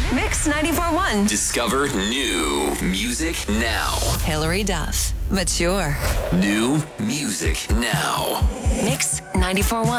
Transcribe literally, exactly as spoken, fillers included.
Mix ninety-four point one. Discover new music now. Hilary Duff. Mature. New music now. Mix ninety-four point one.